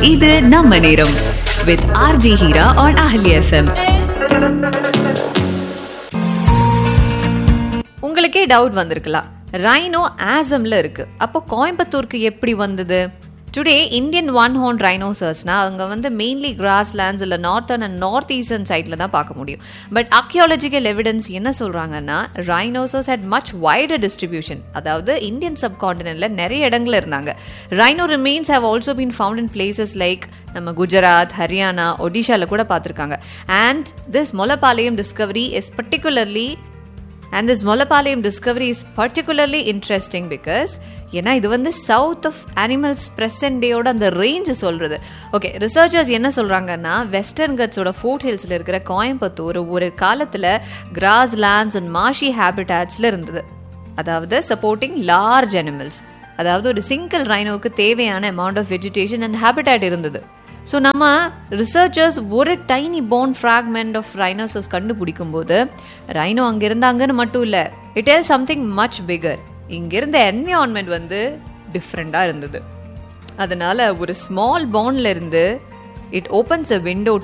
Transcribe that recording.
இது நம்ம நேரம் with RJ Hira on Ahli FM. உங்களுக்கே டவுட் வந்திருக்கலாம், ரைனோ ஆசம்ல இருக்கு, அப்போ கோயம்புத்தூருக்கு எப்படி வந்தது? டுடே இந்தியன் ஒன் ஹார்ன் ரைனோசர்ஸ்னா அவங்க வந்து மெயின்லி கிராஸ் லேண்ட்ஸ் இல்லை நார்த்தர்ன் அண்ட் நார்த் ஈஸ்டர்ன் சைட்ல தான் பார்க்க முடியும். பட் ஆர்கியாலஜிக்கல் எவிடன்ஸ் என்ன சொல்றாங்கன்னா, rhinoceros had much wider distribution. அதாவது இந்தியன் சப்கான்டினென்ட்ல நிறைய இடங்கள்ல இருந்தாங்க. Rhino ரிமெயின்ஸ் have also been found in places like நம்ம குஜராத், ஹரியானா, ஒடிஷால கூட பார்த்துருக்காங்க. And this மொலப்பாளையம் Discovery is particularly interesting because ஏன்னா இது வந்து சவுத் ஆஃப் அனிமல்ஸ் பிரசன்ட் டேயோட அந்த ரேஞ்ச் சொல்றது. ஓகே, ரிசர்ச்சர்ஸ் என்ன சொல்றாங்கன்னா, வெஸ்டர்ன் கட்ஸோட ஃபோர்ட் ஹில்ஸ்ல இருக்கிற கோயம்புத்தூர் ஒரு காலத்துல கிராஸ் லேண்ட்ஸ் அண்ட் மார்ஷி ஹேபிட்டாட்ஸ்ல இருந்தது. அதாவது சப்போர்ட்டிங் லார்ஜ் அனிமல்ஸ். அதாவது ஒரு சிங்கிள் ரைனோவுக்கு தேவையான amount of vegetation and habitat இருந்தது. ஸோ நம்ம ரிசர்ச்சர்ஸ் ஒரு tiny phone fragment of rhinoceros கண்டுபிடிக்கும் போது ரைனோ அங்கே இருந்தாங்கன்னு மட்டும் இல்லை, it is something much figure. இங்கிருந்த என்விரான்மெண்ட் வந்து டிஃப்ரெண்டாக இருந்தது. அதனால ஒரு ஸ்மால் போன்ல இருந்து இட் ஓப்பன்ஸ் அ விண்டோ